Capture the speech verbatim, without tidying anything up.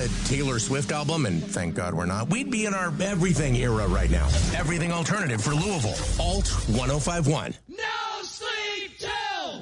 the Taylor Swift album, and thank God we're not, we'd be in our everything era right now. Everything alternative for Louisville. Alt ten fifty-one.